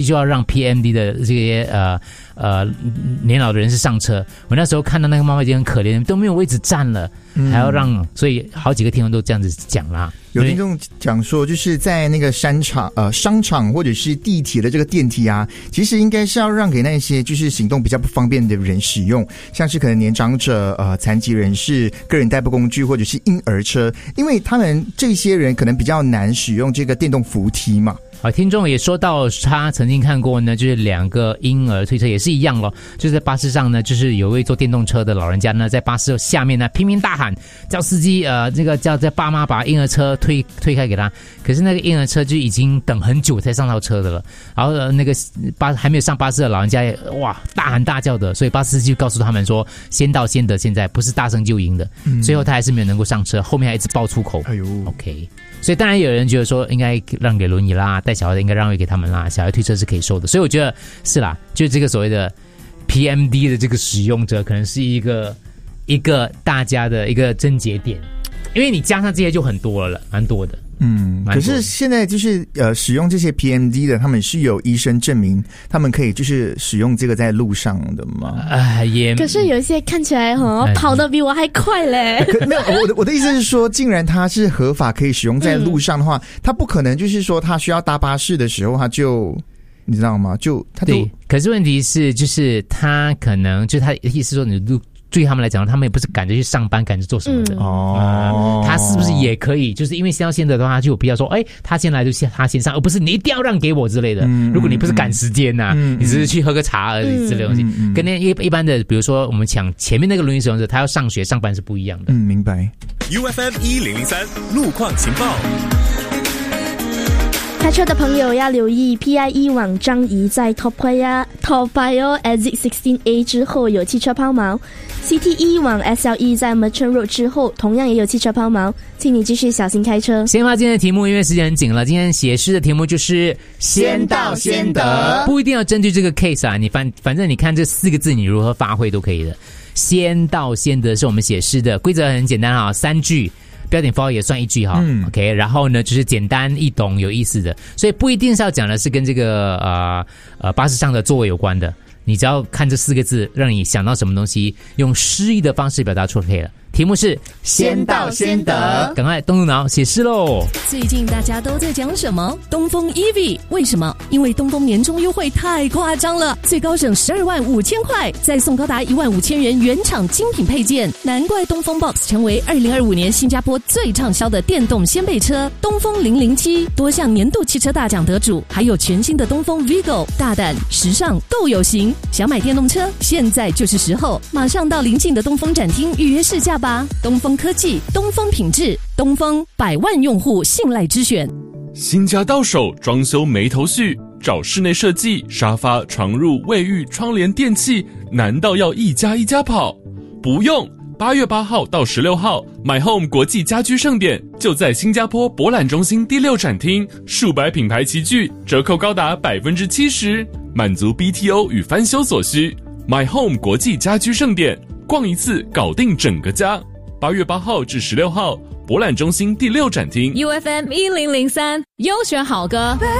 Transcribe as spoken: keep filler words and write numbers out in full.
就要让 P M D 的这些呃呃年老的人士上车。我那时候看到那个妈妈已经很可怜，都没有位置站了，嗯、还要让，所以好几个听众都这样子讲啦。 有听众讲说，就是在那个商场、呃商场或者是地铁的这个电梯啊，其实应该是要让给那些就是行动比较不方便的人使用，像是可能年长者、呃残疾人士、个人代步工具或者是婴儿车，因为他们这些人可能比较难使用这个电动扶梯嘛。 啊，听众也说到，他曾经看过呢，就是两个婴儿推车也是一样咯，就是在巴士上呢，就是有一位坐电动车的老人家呢，在巴士下面呢拼命大喊，叫司机呃，这个叫在爸妈把婴儿车推推开给他，可是那个婴儿车就已经等很久才上到车的了，然后、呃、那个巴还没有上巴士的老人家也哇大喊大叫的，所以巴士司机就告诉他们说，先到先得，现在不是大声就赢的，嗯、最后他还是没有能够上车，后面还一直爆粗口。哎呦 ，OK。所以当然有人觉得说应该让给轮椅啦，带小孩的应该让位给他们啦，小孩推车是可以收的。所以我觉得是啦，就是这个所谓的 P M D 的这个使用者，可能是一个一个大家的一个症结点，因为你加上这些就很多了，蛮多的。 嗯，可是现在就是呃，使用这些 P M D 的，他们是有医生证明，他们可以就是使用这个在路上的吗？ 啊，也。 可是有一些看起来哈、嗯、跑得比我还快嘞。 可没有，我的我的意思是说，既然它是合法可以使用在路上的话，嗯、它不可能就是说他需要搭巴士的时候，他就你知道吗？就他都。 对，可是问题是，就是他可能就他意思说你路。对于他们来讲，他们也不是赶着去上班，赶着做什么的。哦、嗯，他是不是也可以？就是因为先到先得的话，就有必要说，哎，他先来就先他先上，而不是你一定要让给我之类的。嗯、如果你不是赶时间呐、啊，嗯、你只是去喝个茶而已之类的东西，嗯、跟那一一般的，比如说我们抢前面那个轮椅使用者，他要上学上班是不一样的。 嗯，明白。 U F M 一零零三路况情报。 开车的朋友要留意 P I E 往樟宜在 Toa Payoh Toa Payoh Exit 十六 A 之后有汽车抛锚， C T E 往 S L E 在 Merchant Road 之后同样也有汽车抛锚，请你继续小心开车。 先发今天的题目，因为时间很紧了，今天写诗的题目就是先到先得，不一定要针对这个 case 啊，你反反正你看这四个字你如何发挥都可以的。先到先得是我们写诗的规则很简单啊，三句。标点符号也算一句哈、嗯、，OK， 然后呢就是简单易懂有意思的，所以不一定是要讲的是跟这个呃呃巴士上的座位有关的，你只要看这四个字，让你想到什么东西，用诗意的方式表达出来可以了。题目是先到先得， 赶快动动脑写诗喽！ 最近大家都在讲什么？东风 E V， 为什么？因为东风年终优惠太夸张了，最高省十二万五千块，再送高达一万五千元原厂精品配件，难怪东风 Box 成为二零二五年新加坡最畅销的电动掀背车。东风零零七多项年度汽车大奖得主，还有全新的东风 Vigo， 大胆时尚够有型。想买电动车，现在就是时候，马上到邻近的东风展厅预约试驾吧。东风科技，东风品质，东风百万用户信赖之选。 新家到手，装修没头绪，找室内设计、沙发、床褥、卫浴、窗帘、电器，难道要一家一家跑？不用，八月八号到十六号 ，My Home 国际家居盛典就在新加坡博览中心第六展厅，数百品牌齐聚，折扣高达百分之七十，满足 B T O 与翻修所需。My Home 国际家居盛典，逛一次搞定整个家。八月八号至十六号，博览中心第六展厅。 U F M 一零零三优选好歌。